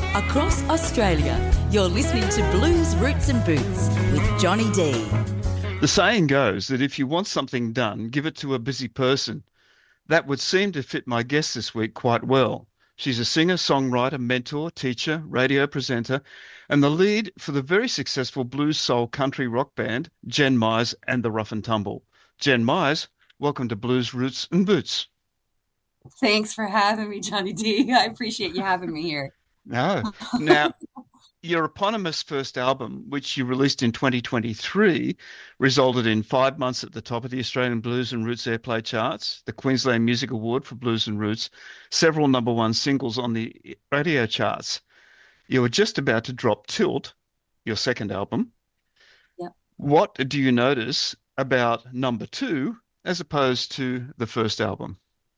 Across Australia, you're listening to Blues Roots and Boots with Johnny D. The saying goes that if you want something done, give it to a busy person. That would seem to fit my guest this week quite well. She's a singer, songwriter, mentor, teacher, radio presenter, and the lead for the very successful blues soul country rock band, Jen Myers and the Rough and Tumble. Jen Myers, welcome to Blues Roots and Boots. Thanks for having me, Johnny D. I appreciate you having me here. No. Now, your eponymous first album, which you released in 2023, resulted in 5 months at the top of the Australian Blues and Roots Airplay charts, the Queensland Music Award for Blues and Roots, several number one singles on the radio charts. You were just about to drop Tilt, your second album. Yep. What do you notice about number two as opposed to the first album?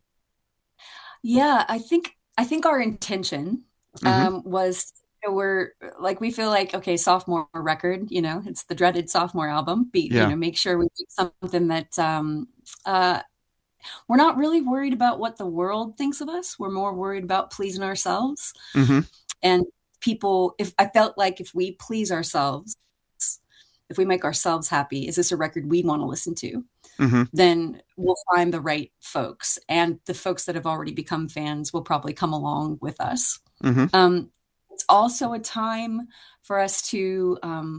Yeah, I think our intention Hmm. was we're like we feel like okay, sophomore record, it's the dreaded sophomore album. Yeah. Make sure we do something that uh we're not really worried about what the world thinks of us. We're more worried about pleasing ourselves. Hmm. And people, if I felt like if we please ourselves, if we make ourselves happy, is this a record we want to listen to? Hmm. Then we'll find the right folks. And the folks that have already become fans will probably come along with us. Hmm. It's also a time for us to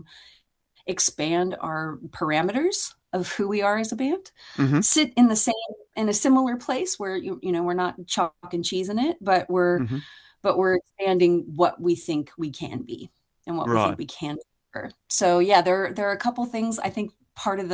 expand our parameters of who we are as a band. Hmm. Sit in a similar place where we're not chalk and cheese in it, but Hmm. we're expanding what we think we can be and what we Right. think we can do. So yeah, there are a couple things. I think part of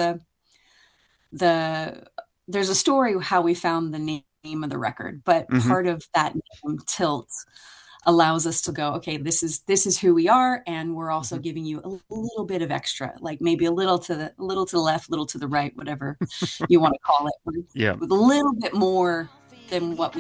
the there's a story how we found the name of the record, but Hmm. part of that name Tilt allows us to go, okay, this is who we are, and we're also Hmm. giving you a little bit of extra, like maybe a little to the left, little to the right, whatever you want to call it, Yeah. with a little bit more than what we